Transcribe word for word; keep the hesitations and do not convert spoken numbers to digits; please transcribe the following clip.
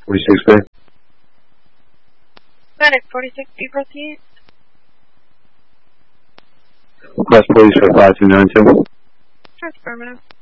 forty-six Bay. Medic forty-six B, proceed. Request police for five two nine two. That's affirmative.